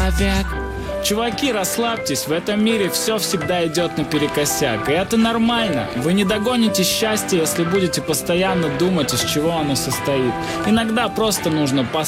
человек. Чуваки, расслабьтесь, в этом мире все всегда идет наперекосяк, и это нормально. Вы не догоните счастье, если будете постоянно думать, из чего оно состоит. Иногда просто нужно